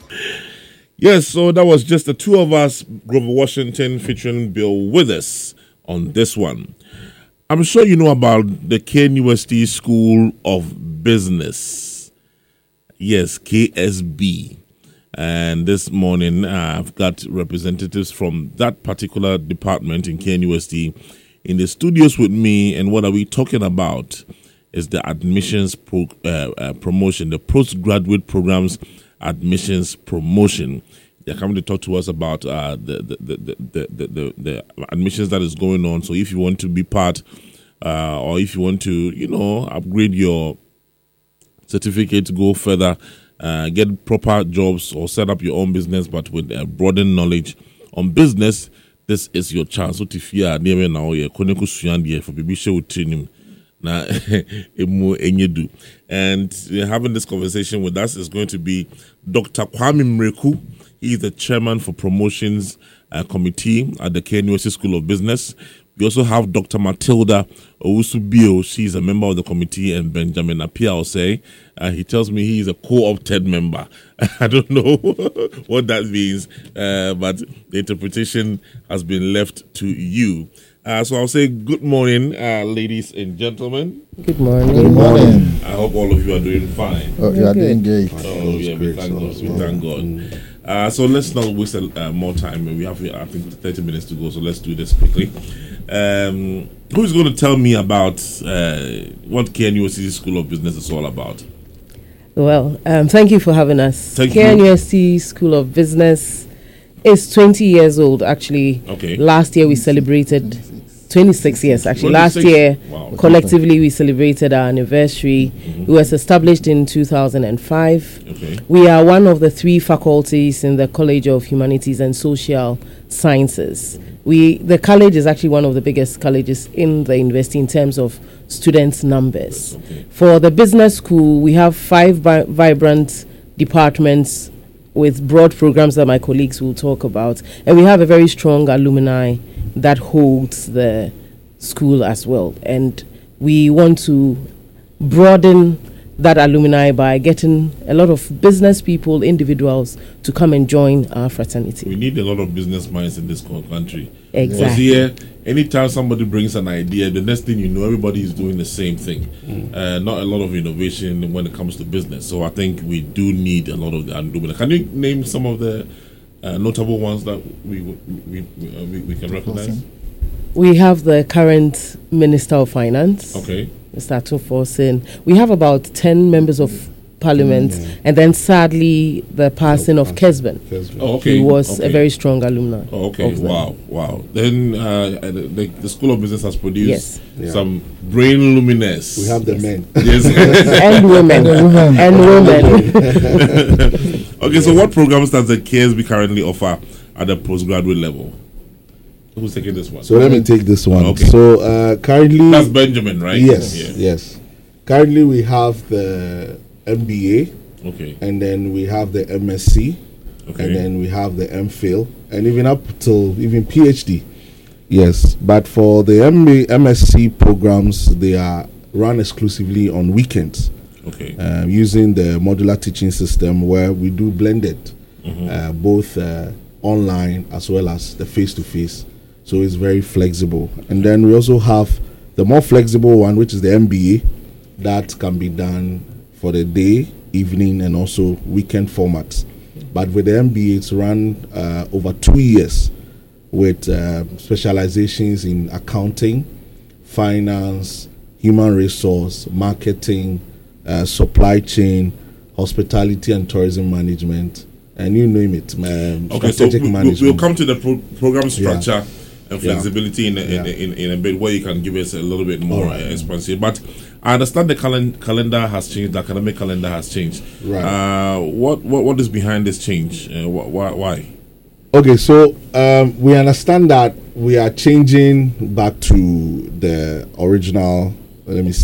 Yes, so that was just the two of us, Grover Washington featuring Bill Withers on this one. I'm sure you know about the KNUST School of Business. Yes, KSB. And this morning, I've got representatives from that particular department in KNUST in the studios with me. And what are we talking about is the admissions promotion, the postgraduate programs admissions promotion. They're coming to talk to us about the admissions that is going on. So if you want to be part or if you want to, upgrade your certificate to go further, get proper jobs or set up your own business, but with broadened knowledge on business, this is your chance. So if you are near now, you're for baby show training. And having this conversation with us is going to be Dr. Kwame Mreku. He is the chairman for promotions committee at the KNUST School of Business. We also have Dr. Matilda Owusu-Bio. She's a member of the committee, and Benjamin Apia Osei. He tells me he is a co-opted member. I don't know what that means, but the interpretation has been left to you. So I'll say good morning, ladies and gentlemen. Good morning. Good morning. I hope all of you are doing fine. Oh, you are doing great. Oh, yeah, we thank God. We thank God. So let's not waste more time. We have, I think, 30 minutes to go, so let's do this quickly. Who's going to tell me about what KNUST School of Business is all about? Well, thank you for having us. Thank you. KNUST School of Business is 20 years old, actually. Okay. Last year we celebrated 26 years, actually. 26? Last year, Wow. collectively, we celebrated our anniversary. It was established in 2005. Okay. We are one of the 3 faculties in the College of Humanities and Social Sciences. The college is actually one of the biggest colleges in the university in terms of students' numbers. Okay. For the business school, we have 5 vibrant departments with broad programs that my colleagues will talk about. And we have a very strong alumni that holds the school as well. And we want to broaden that alumni by getting a lot of business people, individuals, to come and join our fraternity. We need a lot of business minds in this country. Exactly. Because here, anytime somebody brings an idea, the next thing you know, everybody is doing the same thing. Not a lot of innovation when it comes to business. So I think we do need a lot of that. Can you name some of the notable ones that we can recognize? We have the current Minister of Finance, Okay. Mr. Atunfosin. We have about 10 members of Parliament, and then sadly the passing of Kesben. Oh, okay. He was a very strong alumni. Oh, okay. Wow. Then the School of Business has produced some brain luminous. We have the men. Yes. And women. Okay, so what programs does the KSB currently offer at the postgraduate level? Who's taking this one? So let me take this one. Okay. So currently, That's Benjamin, right? Yes. Currently, we have the MBA, Okay. and then we have the MSc, Okay. and then we have the MPhil, and even up till even PhD. Yes, but for the MSc programs, they are run exclusively on weekends. Okay. Using the modular teaching system where we do blended, both online as well as the face-to-face. So it's very flexible. And then we also have the more flexible one, which is the MBA, that can be done for the day, evening, and also weekend formats. But with the MBA, it's run over 2 years with specializations in accounting, finance, human resource, marketing, supply chain, hospitality and tourism management, and you name it. Okay, so we'll come to the program structure and flexibility in a bit, where you can give us a little bit more expansive. But I understand the calendar has changed. The academic calendar has changed. Right. What is behind this change? Why? Okay, so we understand that we are changing back to the original. Let me see.